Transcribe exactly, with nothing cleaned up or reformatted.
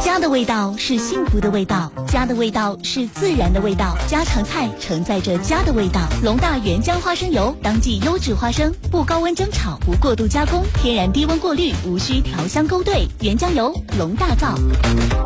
家的味道是幸福的味道，家的味道是自然的味道，家常菜承载着家的味道。龙大原浆花生油，当季优质花生，不高温蒸炒，不过度加工，天然低温过滤，无需调香勾兑，原浆油，龙大造。